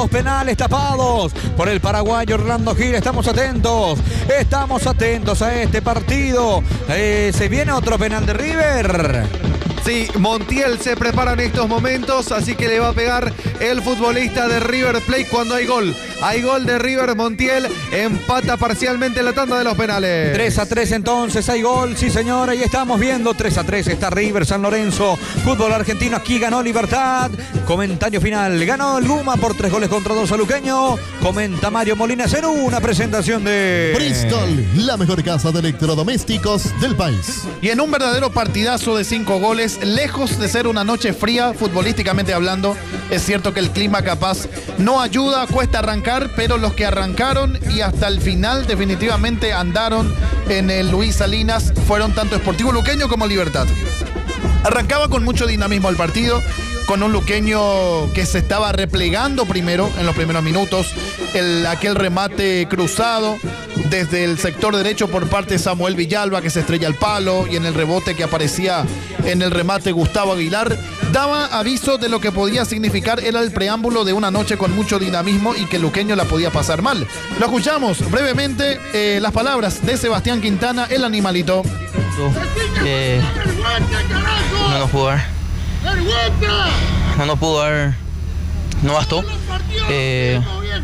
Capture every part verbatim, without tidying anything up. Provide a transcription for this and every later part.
dos penales tapados por el paraguayo Orlando Gil. Estamos atentos, estamos atentos a este partido. Eh, se viene otro penal de River. Sí, Montiel se prepara en estos momentos, así que le va a pegar el futbolista de River Plate cuando hay gol. Hay gol de River, Montiel empata parcialmente la tanda de los penales. tres a tres entonces, hay gol, sí señora, y estamos viendo tres a tres, está River San Lorenzo, fútbol argentino, aquí ganó Libertad. Comentario final, ganó el Guma por tres goles contra dos a Luqueño. Comenta Mario Molina en una presentación de Bristol, la mejor casa de electrodomésticos del país. Y en un verdadero partidazo de cinco goles, lejos de ser una noche fría, futbolísticamente hablando, es cierto que el clima capaz no ayuda, cuesta arrancar, pero los que arrancaron y hasta el final definitivamente andaron en el Luis Salinas fueron tanto Sportivo Luqueño como Libertad. Arrancaba con mucho dinamismo el partido, con un luqueño que se estaba replegando primero, en los primeros minutos, el, aquel remate cruzado desde el sector derecho por parte de Samuel Villalba, que se estrella al palo, y en el rebote que aparecía en el remate Gustavo Aguilar, daba aviso de lo que podía significar, era el preámbulo de una noche con mucho dinamismo y que el luqueño la podía pasar mal. Lo escuchamos brevemente, eh, las palabras de Sebastián Quintana, el animalito. Eh, no nos pudo dar. No nos pudo dar. No bastó. Eh,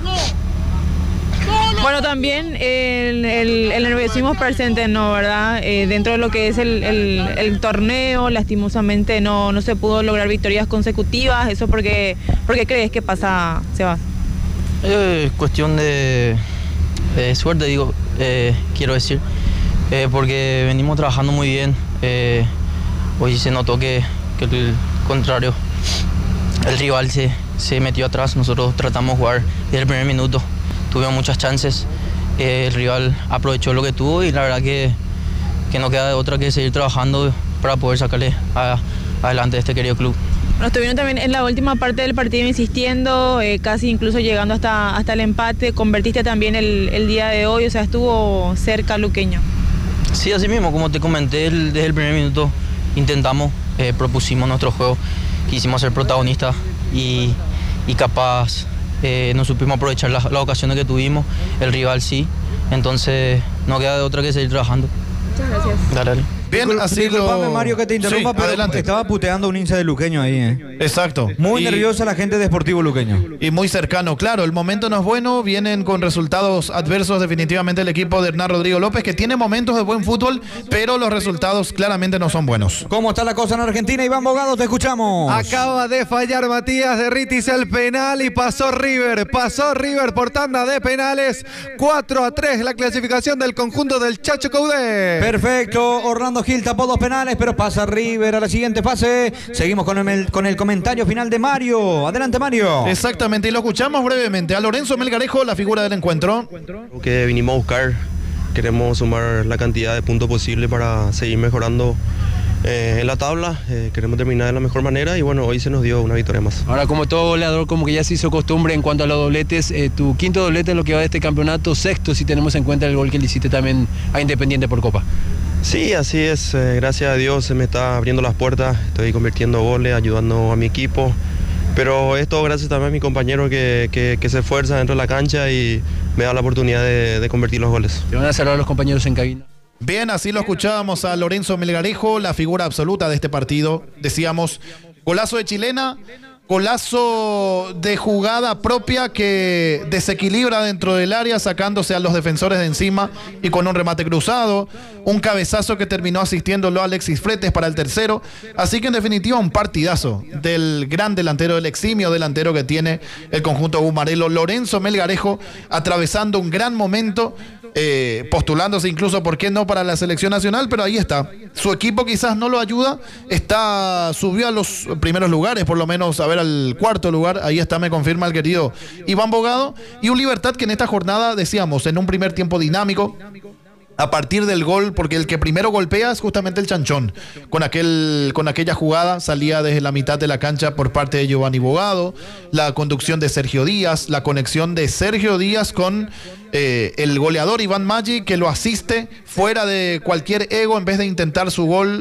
Bueno, también el, el, el nerviosismo presente, ¿no? ¿Verdad? Eh, dentro de lo que es el, el, el torneo, lastimosamente no, no se pudo lograr victorias consecutivas. ¿Eso porque, porque crees que pasa, Sebas? Es cuestión de, de suerte, digo, eh, quiero decir. Eh, porque venimos trabajando muy bien. Eh, hoy se notó que, que el contrario, el rival se, se metió atrás. Nosotros tratamos de jugar desde el primer minuto. Tuvimos muchas chances, eh, el rival aprovechó lo que tuvo y la verdad que, que no queda de otra que seguir trabajando para poder sacarle a, adelante a este querido club. Bueno, estuvieron también en la última parte del partido insistiendo, eh, casi incluso llegando hasta, hasta el empate, convertiste también el, el día de hoy, o sea, estuvo cerca Luqueño. Sí, así mismo, como te comenté, el, desde el primer minuto intentamos, eh, propusimos nuestro juego, quisimos ser protagonistas y, y capaz... Eh, no supimos aprovechar las, las ocasiones que tuvimos, el rival sí, entonces no queda de otra que seguir trabajando. Muchas gracias. Dale, dale. Bien, así Disculpame, lo... Mario, que te interrumpa, Sí, pero adelante. estaba puteando un hincha de Luqueño ahí, ¿eh? Exacto. Muy y, nerviosa la gente de Sportivo Luqueño. Y muy cercano, claro, el momento no es bueno, vienen con resultados adversos definitivamente el equipo de Hernán Rodrigo López, que tiene momentos de buen fútbol, pero los resultados claramente no son buenos. ¿Cómo está la cosa en Argentina? Iván Bogado, te escuchamos. Acaba de fallar Matías de Ritis el penal y pasó River. Pasó River por tanda de penales. cuatro a tres la clasificación del conjunto del Chacho Caudé. Perfecto, Orlando Gil tapó dos penales, pero pasa River a la siguiente fase. Seguimos con el, con el comentario final de Mario. Adelante, Mario. Exactamente, y lo escuchamos brevemente. A Lorenzo Melgarejo, la figura del encuentro. Lo que vinimos a buscar, queremos sumar la cantidad de puntos posible para seguir mejorando eh, en la tabla. Eh, queremos terminar de la mejor manera y bueno, hoy se nos dio una victoria más. Ahora, como todo goleador, como que ya se hizo costumbre en cuanto a los dobletes, eh, tu quinto doblete en lo que va de este campeonato, sexto si tenemos en cuenta el gol que le hiciste también a Independiente por Copa. Sí, así es, eh, gracias a Dios se me está abriendo las puertas, estoy convirtiendo goles, ayudando a mi equipo, pero esto gracias también a mi compañero que, que, que se esfuerza dentro de la cancha y me da la oportunidad de, de convertir los goles. Te van a saludar los compañeros en cabina. Bien, así lo escuchábamos a Lorenzo Melgarejo, la figura absoluta de este partido. Decíamos, golazo de chilena, golazo de jugada propia que desequilibra dentro del área, sacándose a los defensores de encima y con un remate cruzado, un cabezazo que terminó asistiéndolo a Alexis Fretes para el tercero. Así que en definitiva un partidazo del gran delantero, del eximio delantero que tiene el conjunto gumarelo, Lorenzo Melgarejo, atravesando un gran momento. Eh, postulándose incluso, ¿por qué no?, para la selección nacional, pero ahí está. Su equipo quizás no lo ayuda, está subió a los primeros lugares, por lo menos a ver al cuarto lugar, ahí está, me confirma el querido Iván Bogado, y un Libertad que en esta jornada, decíamos, en un primer tiempo dinámico, a partir del gol, porque el que primero golpea es justamente el Chanchón. Con, aquel, con aquella jugada salía desde la mitad de la cancha por parte de Giovanni Bogado, la conducción de Sergio Díaz, la conexión de Sergio Díaz con eh, el goleador Iván Maggi, que lo asiste fuera de cualquier ego en vez de intentar su gol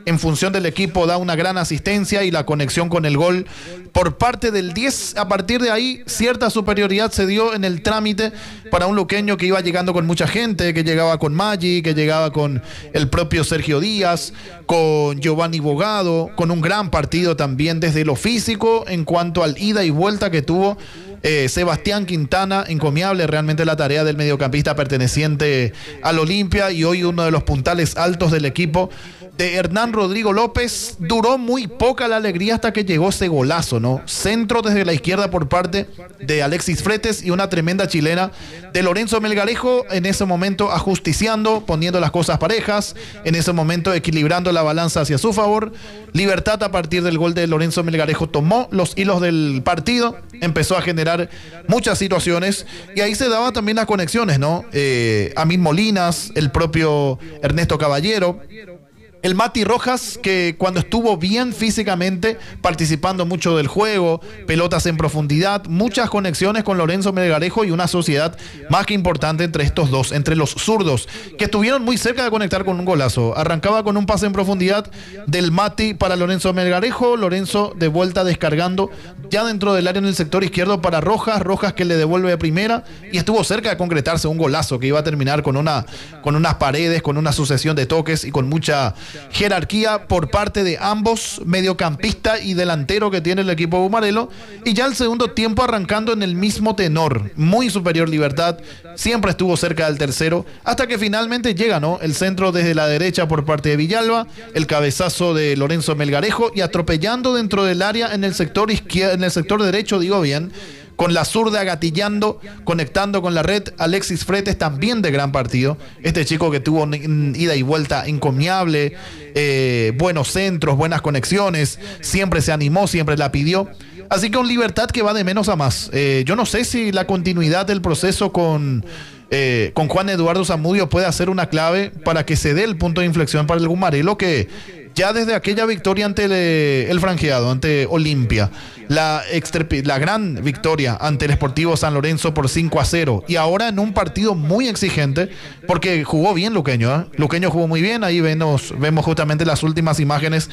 en función del equipo da una gran asistencia y la conexión con el gol por parte del diez. A partir de ahí, cierta superioridad se dio en el trámite para un luqueño que iba llegando con mucha gente, que llegaba con Maggi, que llegaba con el propio Sergio Díaz, con Giovanni Bogado, con un gran partido también desde lo físico en cuanto al ida y vuelta que tuvo Eh, Sebastián Quintana. Encomiable realmente la tarea del mediocampista perteneciente al Olimpia y hoy uno de los puntales altos del equipo de Hernán Rodrigo López. Duró muy poca la alegría hasta que llegó ese golazo, ¿no? Centro desde la izquierda por parte de Alexis Fretes y una tremenda chilena de Lorenzo Melgarejo, en ese momento ajusticiando, poniendo las cosas parejas, en ese momento equilibrando la balanza hacia su favor. Libertad, a partir del gol de Lorenzo Melgarejo, tomó los hilos del partido, empezó a generar muchas situaciones y ahí se daban también las conexiones, ¿no? Eh, Amin Molinas, el propio Ernesto Caballero, el Mati Rojas, que cuando estuvo bien físicamente, participando mucho del juego, pelotas en profundidad, muchas conexiones con Lorenzo Melgarejo y una sociedad más que importante entre estos dos, entre los zurdos, que estuvieron muy cerca de conectar con un golazo. Arrancaba con un pase en profundidad del Mati para Lorenzo Melgarejo, Lorenzo de vuelta descargando ya dentro del área en el sector izquierdo para Rojas, Rojas que le devuelve de primera y estuvo cerca de concretarse un golazo que iba a terminar con, una, con unas paredes, con una sucesión de toques y con mucha jerarquía por parte de ambos, mediocampista y delantero que tiene el equipo Gumarelo, y ya el segundo tiempo arrancando en el mismo tenor, muy superior Libertad, siempre estuvo cerca del tercero, hasta que finalmente llega, ¿no? El centro desde la derecha por parte de Villalba, el cabezazo de Lorenzo Melgarejo y atropellando dentro del área en el sector izquierdo, en el sector derecho, digo bien, con la zurda gatillando, conectando con la red, Alexis Fretes, también de gran partido. Este chico que tuvo ida y vuelta encomiable, eh, buenos centros, buenas conexiones, siempre se animó, siempre la pidió. Así que un Libertad que va de menos a más. Eh, yo no sé si la continuidad del proceso con, eh, con Juan Eduardo Zamudio puede hacer una clave para que se dé el punto de inflexión para el Gumarelo, que ya desde aquella victoria ante el, el franjeado, ante Olimpia, la, la gran victoria ante el Sportivo San Lorenzo por cinco a cero, y ahora en un partido muy exigente, porque jugó bien Luqueño, ¿eh? Luqueño jugó muy bien, ahí vemos, vemos justamente las últimas imágenes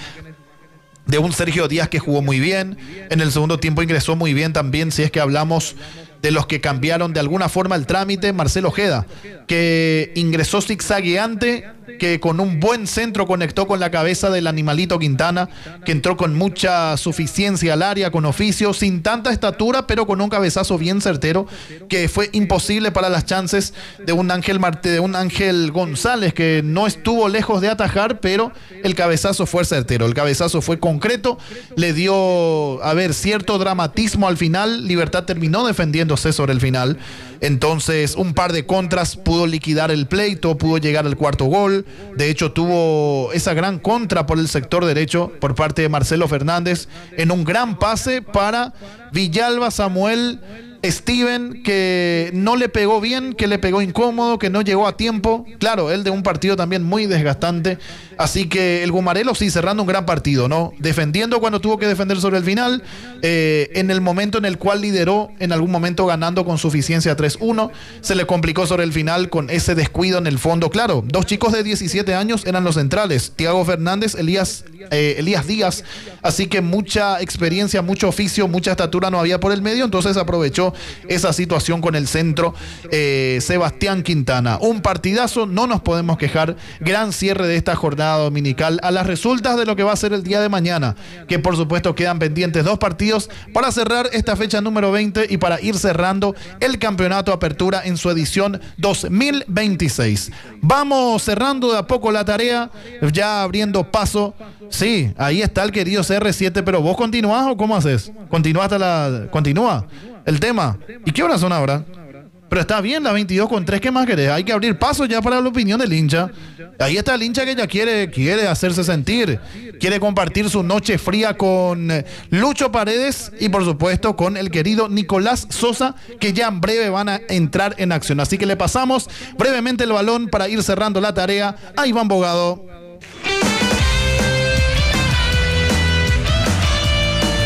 de un Sergio Díaz que jugó muy bien, en el segundo tiempo ingresó muy bien también, si es que hablamos de los que cambiaron de alguna forma el trámite, Marcelo Ojeda, que ingresó zigzagueante, que con un buen centro conectó con la cabeza del Animalito Quintana, que entró con mucha suficiencia al área, con oficio, sin tanta estatura, pero con un cabezazo bien certero, que fue imposible para las chances de un Ángel Marte, de un Ángel González, que no estuvo lejos de atajar, pero el cabezazo fue certero, el cabezazo fue concreto, le dio, a ver, cierto dramatismo al final. Libertad terminó defendiéndose sobre el final, entonces un par de contras, pudo liquidar el pleito, pudo llegar al cuarto gol. De hecho tuvo esa gran contra por el sector derecho por parte de Marcelo Fernández en un gran pase para Villalba Samuel Steven, que no le pegó bien, que le pegó incómodo, que no llegó a tiempo. Claro, él de un partido también muy desgastante. Así que el Gumarelo sí, cerrando un gran partido, ¿no? Defendiendo cuando tuvo que defender sobre el final, eh, en el momento en el cual lideró, en algún momento ganando con suficiencia tres uno, se le complicó sobre el final con ese descuido en el fondo. Claro, dos chicos de diecisiete años eran los centrales, Thiago Fernández, Elías, eh, Elías Díaz, así que mucha experiencia, mucho oficio, mucha estatura no había por el medio, entonces aprovechó esa situación con el centro eh, Sebastián Quintana. Un partidazo, no nos podemos quejar. Gran cierre de esta jornada dominical a las resultas de lo que va a ser el día de mañana, que por supuesto quedan pendientes dos partidos para cerrar esta fecha número veinte y para ir cerrando el campeonato Apertura en su edición dos mil veintiséis. Vamos cerrando de a poco la tarea, ya abriendo paso. Sí, ahí está el querido C R siete, pero ¿vos continuás o cómo haces? ¿Continúa hasta la... continúa el tema? ¿Y qué horas son ahora? Pero está bien, la veintidós con tres, ¿qué más querés? Hay que abrir paso ya para la opinión del hincha. Ahí está el hincha que ya quiere, quiere hacerse sentir, quiere compartir su noche fría con Lucho Paredes y por supuesto con el querido Nicolás Sosa, que ya en breve van a entrar en acción. Así que le pasamos brevemente el balón para ir cerrando la tarea a Iván Bogado.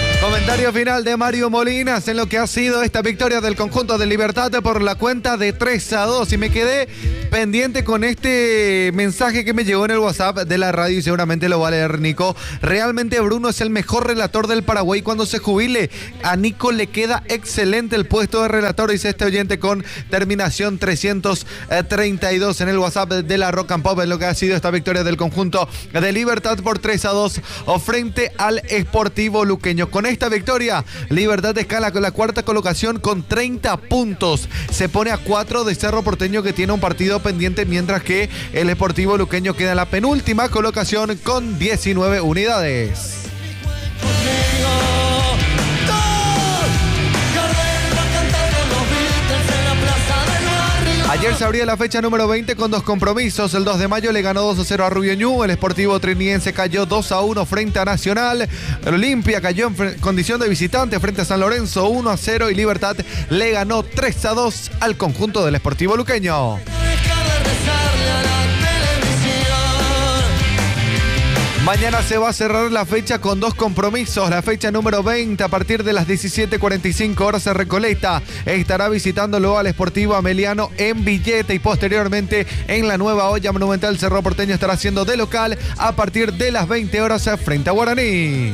Comentario final de Mario Molinas en lo que ha sido esta victoria del conjunto de Libertad por la cuenta de tres a dos. Y me quedé pendiente con este mensaje que me llegó en el WhatsApp de la radio y seguramente lo va a leer Nico. Realmente Bruno es el mejor relator del Paraguay cuando se jubile. A Nico le queda excelente el puesto de relator, dice este oyente con terminación trescientos treinta y dos en el WhatsApp de la Rock and Pop en lo que ha sido esta victoria del conjunto de Libertad por tres a dos frente al Sportivo Luqueño. Con esta victoria, Libertad escala con la cuarta colocación con treinta puntos. Se pone a cuatro de Cerro Porteño, que tiene un partido pendiente, mientras que el Sportivo Luqueño queda en la penúltima colocación con diecinueve unidades. Ayer se abría la fecha número veinte con dos compromisos. El dos de mayo le ganó dos a cero a Rubio Ñu. El Sportivo Trinidense cayó dos a uno frente a Nacional. El Olimpia cayó en condición de visitante frente a San Lorenzo uno a cero. Y Libertad le ganó tres a dos al conjunto del Sportivo Luqueño. Mañana se va a cerrar la fecha con dos compromisos. La fecha número veinte a partir de las diecisiete cuarenta y cinco horas en Recoleta. Estará visitándolo al Sportivo Ameliano en Villeta y posteriormente en la nueva olla monumental Cerro Porteño estará siendo de local a partir de las veinte horas frente a Guaraní.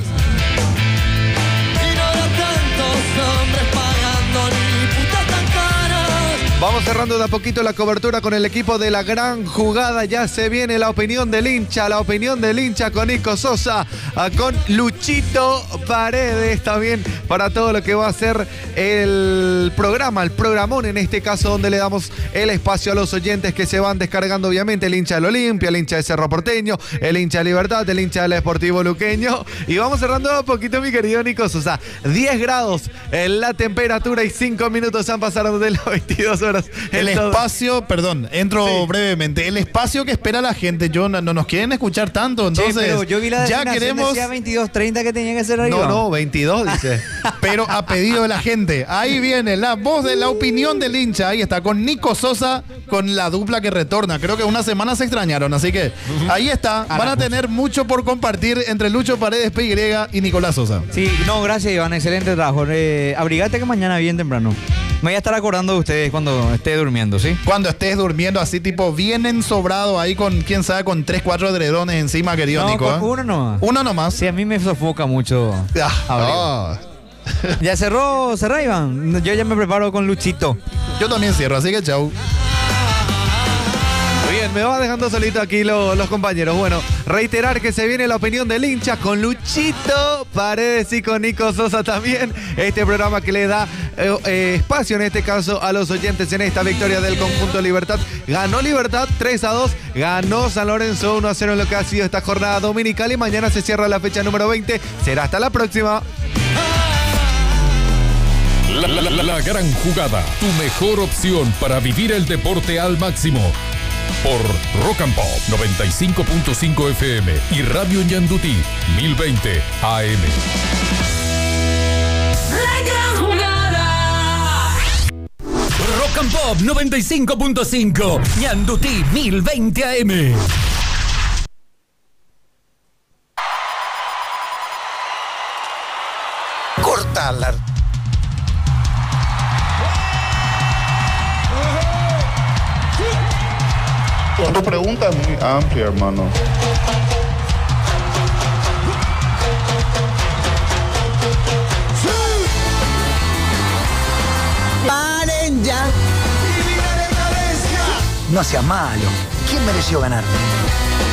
Vamos cerrando de a poquito la cobertura con el equipo de la gran jugada. Ya se viene la opinión del hincha, la opinión del hincha con Nico Sosa, con Luchito Paredes también para todo lo que va a ser el programa, el programón en este caso, donde le damos el espacio a los oyentes que se van descargando, obviamente, el hincha del Olimpia, el hincha de Cerro Porteño, el hincha de Libertad, el hincha del Sportivo Luqueño. Y vamos cerrando de a poquito, mi querido Nico Sosa. diez grados en la temperatura y cinco minutos han pasado de las veintidós horas. El espacio, perdón, entro sí. brevemente. El espacio que espera la gente, yo no, no nos quieren escuchar tanto, entonces. Sí, pero yo vi la ya queremos. Decía veintidós treinta que tenía que ser arriba. No, no, veintidós dice. Pero a pedido de la gente. Ahí viene la voz de la opinión del hincha. Ahí está, con Nico Sosa, con la dupla que retorna. Creo que una semana se extrañaron, así que ahí está. Van a tener mucho por compartir entre Lucho Paredes, P Y y Nicolás Sosa. Sí, no, gracias, Iván. Excelente trabajo. Eh, abrigate que mañana bien temprano. Me voy a estar acordando de ustedes cuando esté durmiendo, ¿sí? Cuando estés durmiendo así, tipo, bien ensobrado ahí con, quién sabe, con tres, cuatro edredones encima, querido no, Nico. Con ¿eh? uno nomás. Uno nomás. Sí, a mí me sofoca mucho. Ah, oh. Ya cerró, cerró, Iván. Yo ya me preparo con Luchito. Yo también cierro, así que chau. Bien, me va dejando solito aquí lo, los compañeros. Bueno, reiterar que se viene la opinión del hincha con Luchito Paredes y con Nico Sosa también. Este programa que le da eh, eh, espacio en este caso a los oyentes en esta victoria del conjunto Libertad. Ganó Libertad tres a dos, ganó San Lorenzo uno a cero en lo que ha sido esta jornada dominical y mañana se cierra la fecha número veinte. Será hasta la próxima. La, la, la, la gran jugada, tu mejor opción para vivir el deporte al máximo. Por Rock and Pop noventa y cinco punto cinco F M y Radio Ñandutí mil veinte A M. La gran jugada. Rock and Pop noventa y cinco punto cinco Ñandutí mil veinte A M. Cortala. Tu pregunta es muy amplia, hermano. ¡Paren ya! No sea malo. ¿Quién mereció ganar?